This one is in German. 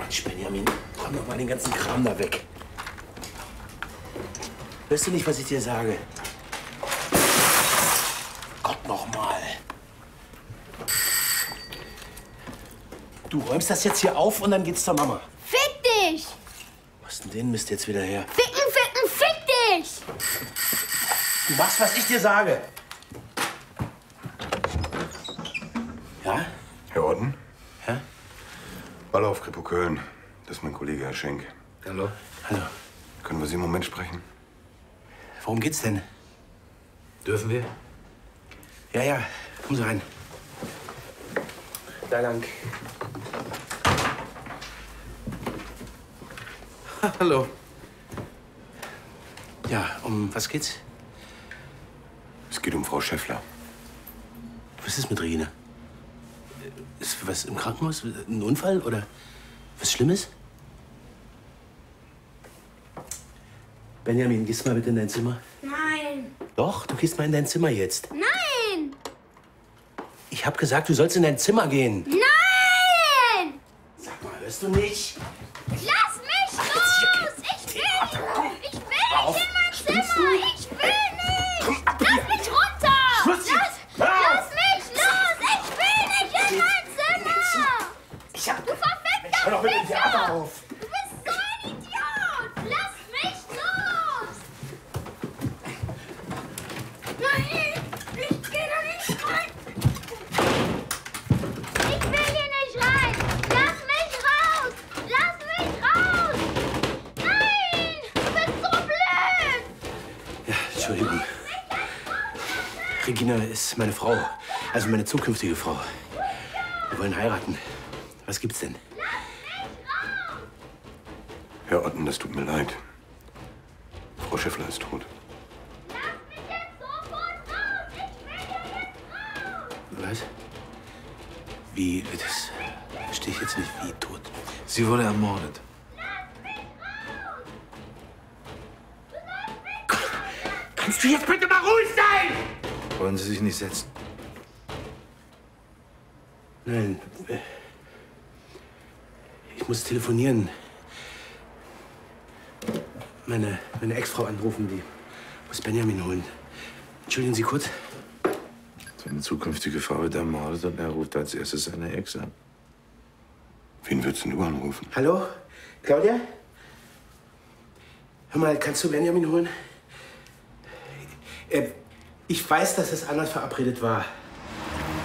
Mensch, Benjamin, komm doch mal den ganzen Kram da weg. Hörst du nicht, was ich dir sage? Gott, noch mal. Du räumst das jetzt hier auf und dann geht's zur Mama. Fick dich! Was ist denn den Mist jetzt wieder her? Ficken, ficken, fick dich! Du machst, was ich dir sage. Ja? Herr Orten? Ja? Ballauf, Kripo Köln. Das ist mein Kollege, Herr Schenk. Hallo. Hallo. Können wir Sie einen Moment sprechen? Worum geht's denn? Dürfen wir? Ja, ja. Kommen Sie rein. Da lang. Hallo. Ja, um was geht's? Es geht um Frau Schäffler. Was ist mit Regina? Ist was im Krankenhaus? Ein Unfall oder was Schlimmes? Benjamin, gehst mal bitte in dein Zimmer. Nein! Doch, du gehst mal in dein Zimmer jetzt. Nein! Ich hab gesagt, du sollst in dein Zimmer gehen. Nein! Sag mal, hörst du nicht? Lass mich los! Ich will nicht! Ich will nicht in mein Zimmer! Ich will nicht! Lass mich runter! Schluss jetzt! Lass mich los! Ich will nicht in mein Zimmer! Du verfickter Hör doch mit dem Ficker! Theater auf! Du bist so ein Idiot! Lass mich los! Nein! Ich geh da nicht rein! Ich will hier nicht rein! Lass mich raus! Lass mich raus! Nein! Du bist so blöd! Ja, Entschuldigung. Regina ist meine Frau. Also meine zukünftige Frau. Wir wollen heiraten. Was gibt's denn? Herr Orten, das tut mir leid. Frau Schäffler ist tot. Lass mich jetzt sofort raus! Ich will hier jetzt raus! Was? Wie? Das verstehe ich jetzt nicht. Wie tot? Sie wurde ermordet. Kannst du jetzt bitte mal ruhig sein? Wollen Sie sich nicht setzen? Nein. Ich muss telefonieren. Meine Ex-Frau anrufen, die muss Benjamin holen. Entschuldigen Sie kurz. Seine zukünftige Frau wird ermordet und er ruft als erstes seine Ex an. Wen würdest denn du anrufen? Hallo? Claudia? Hör mal, kannst du Benjamin holen? Ich weiß, dass es anders verabredet war.